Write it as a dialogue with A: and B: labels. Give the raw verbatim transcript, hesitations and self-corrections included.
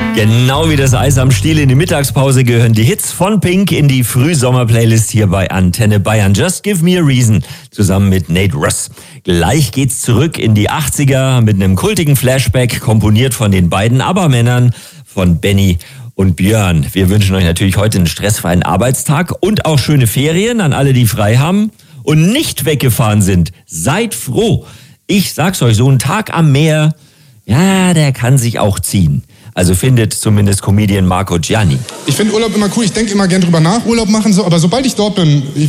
A: Genau wie das Eis am Stiel in die Mittagspause gehören die Hits von Pink in die Frühsommer-Playlist hier bei Antenne Bayern. Just Give Me a Reason zusammen mit Nate Ruess. Gleich geht's zurück in die achtziger mit einem kultigen Flashback, komponiert von den beiden ABBA-Männern, von Benny und Björn. Wir wünschen euch natürlich heute einen stressfreien Arbeitstag und auch schöne Ferien an alle, die frei haben und nicht weggefahren sind. Seid froh. Ich sag's euch, so ein Tag am Meer, ja, der kann sich auch ziehen. Also findet zumindest Comedian Marco Gianni.
B: Ich finde Urlaub immer cool, ich denke immer gern drüber nach, Urlaub machen so, aber sobald ich dort bin, ich